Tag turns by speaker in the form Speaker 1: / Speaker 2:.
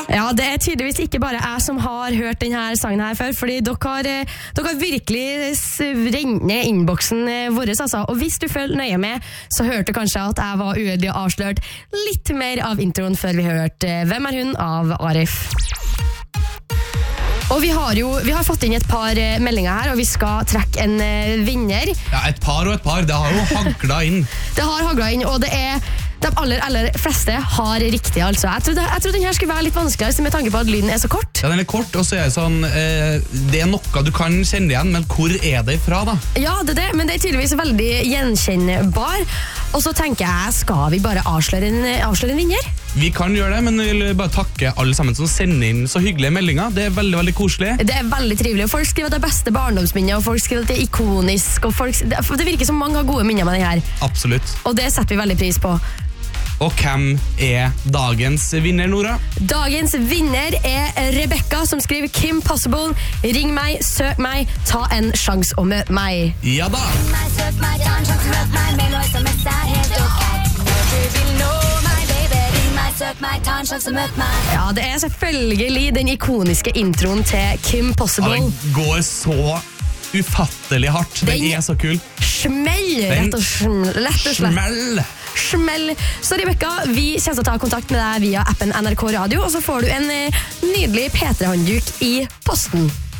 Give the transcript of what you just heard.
Speaker 1: Ja, det tydeligvis ikke bare jeg som har hørt denne sangen her før, fordi dere har virkelig rennet innboksen vår, altså. Og hvis du følger nøye med, så hørte du kanskje at jeg var uheldig og avslørt litt mer av introen før vi hørte Hvem er hun av Arif. Og vi har fått inn et par meldinger her, og vi skal trekke en vinner.
Speaker 2: Ja, et par, det har jo haglet inn.
Speaker 1: Det har haglet inn, og det er de aller fleste har riktig, altså. Jeg trodde den her skulle være litt vanskeligere, med tanke på at lyden er så kort.
Speaker 2: Ja, den er kort, og så er det sånn, det er noe du kan kjenne igjen, men hvor er det ifra da?
Speaker 1: Ja, det er det, men det er tydeligvis veldig gjenkjennbar. Og så tenker jeg, skal vi bare avsløre en vinner?
Speaker 2: Vi kan gjøre det, men vi vil bare takke alle sammen som sender inn så hyggelige meldinger. Det er veldig, veldig koselig.
Speaker 1: Det er veldig trivelig, og folk skriver at det er beste barndomsminner, og folk skriver at det er ikonisk, og det virker som mange har gode minner med den her.
Speaker 2: Absolutt.
Speaker 1: Og det setter vi veldig pris på.
Speaker 2: Og hvem er dagens vinner, Nora?
Speaker 1: Dagens vinner er Rebecca, som skriver Kim Possible. Ring meg, søk meg, ta en sjans og møt meg.
Speaker 2: Ja da!
Speaker 3: Ring meg, søk meg, ta en sjans og møt meg, med noe som er helt ok. Du vil nå meg, baby. Ring meg, søk meg, ta en sjans og møt meg.
Speaker 1: Ja, det er selvfølgelig den ikoniske introen til Kim Possible.
Speaker 2: Ja, den går så ufattelig hardt. Den er så kul.
Speaker 1: Smell, rett og slett. Smell. Så Rebecca, vi kommer til å ta kontakt med deg via appen NRK Radio, og så får du en nydelig P3-håndduk i posten.